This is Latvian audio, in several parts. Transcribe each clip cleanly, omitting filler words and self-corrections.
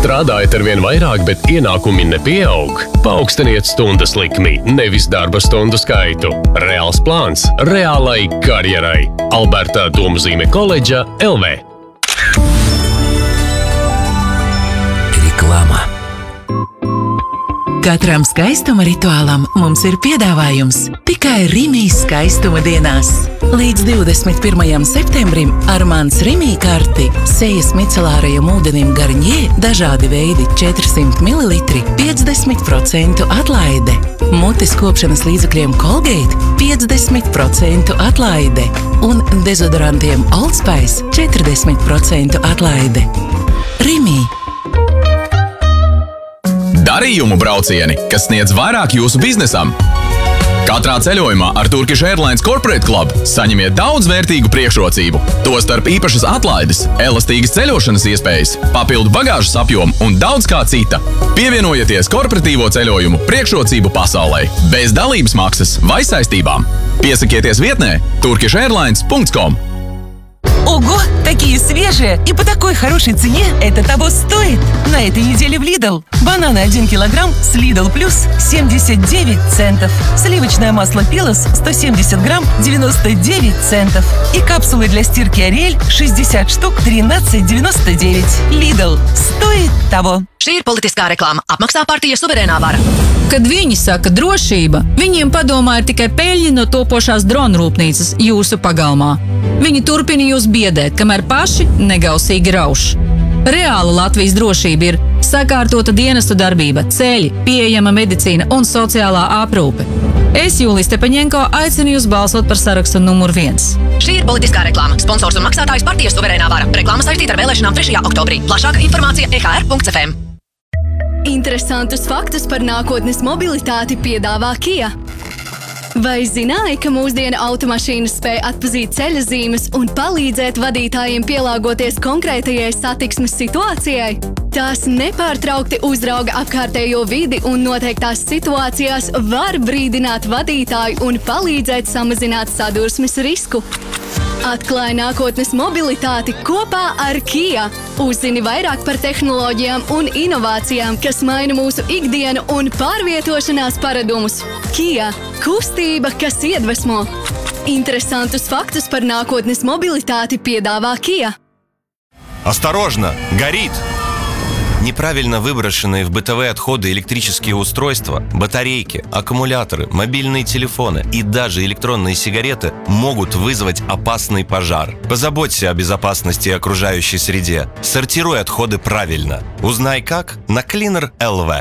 Strādājat arvien vairāk, bet ienākumi nepieaug? Paaugstiniet stundas likmi, nevis darba stundu skaitu. Reāls plāns reālai karjerai. Alberta Domzīme koledža LV. Reklāma. Katram skaistuma rituālam mums ir piedāvājums tikai Rimijas skaistuma dienās. Līdz 21. septembrim ar mans Rimija karti sejas micelārajam ūdenim Garņē dažādi veidi 400 ml 50% atlaide. Mutes kopšanas līdzekļiem Colgate 50% atlaide. Un dezodorantiem Old Spice 40% atlaide. Rimija. Darījumu braucieni, kas sniedz vairāk jūsu biznesam. Katrā ceļojumā ar Turkish Airlines Corporate Club saņemiet daudz vērtīgu priekšrocību. Tostarp īpašas atlaides, elastīgas ceļošanas iespējas, papildu bagāžas apjomu un daudz kā cita. Pievienojieties korporatīvo ceļojumu priekšrocību pasaulē, bez dalības maksas vai saistībām. Piesakieties vietnē turkishairlines.com. Ого, такие свежие и по такой хорошей цене это того стоит. На этой неделе в Lidl. Бананы 1 килограмм с Lidl Plus 79 центов. Сливочное масло Пилос 170 грамм 99 центов. И капсулы для стирки Ariel 60 штук 13,99. Lidl. Стоит того. Šī ir politiskā reklāma. Apmaksā partija Suverēnā vara. Kad viņi saka drošība, viņiem padomā ir tikai peļņi no topošās dronu rūpnīcas jūsu pagalmā. Viņi turpina jūs biedēt, kamēr paši negausīgi rauš. Reāla Latvijas drošība ir sakārtota dienestu darbība, ceļi, pieejama medicīna un sociālā aprūpe. Es, Jūlija Stepaņenko, aicinu jūs balsot par sarakstu numur 1. Šī ir politiskā reklāma. Sponsors un maksātājs partija Suverēnā vara. Reklāma saistīta ar vēlēšanām 3. oktobrī. Plašāka informācija ekr.fm. Interesantus faktus par nākotnes mobilitāti piedāvā Kia. Vai zināji, ka mūsdienu automašīnas spēj atpazīt ceļa zīmes un palīdzēt vadītājiem pielāgoties konkrētajai satiksmes situācijai? Tās nepārtraukti uzrauga apkārtējo vidi un noteiktās situācijās var brīdināt vadītāju un palīdzēt samazināt sadursmes risku. Atklāj nākotnes mobilitāti kopā ar Kia. Uzzini vairāk par tehnoloģijām un inovācijām, kas maina mūsu ikdienu un pārvietošanās paradumus. Kia – kustība, kas iedvesmo. Interesantus faktus par nākotnes mobilitāti piedāvā Kia. Осторожно! Горит! Неправильно выброшенные в бытовые отходы электрические устройства, батарейки, аккумуляторы, мобильные телефоны и даже электронные сигареты могут вызвать опасный пожар. Позаботься о безопасности окружающей среде. Сортируй отходы правильно. Узнай как на Cleaner LV.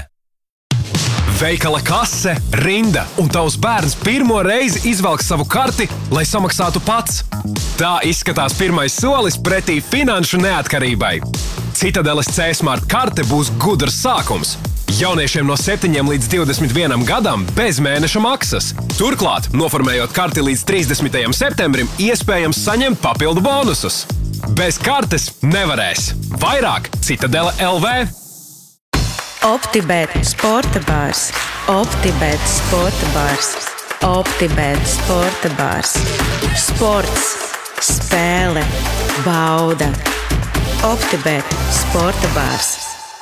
Veikala kase, rinda un tavs bērns pirmo reizi izvelk savu karti, lai samaksātu pats. Tā izskatās pirmais solis pretī finanšu neatkarībai. Citadeles C-Smart karte būs gudrs sākums. Jauniešiem no 7 līdz 21 gadam bez mēneša maksas. Turklāt, noformējot karti līdz 30. septembrim, iespējams saņemt papildu bonusus. Bez kartes nevarēs. Vairāk Citadele LV. OptiBet sporta bārs. OptiBet sporta bārs. OptiBet sporta bārs. Sports, spēle, bauda. OptiBet sporta bārs.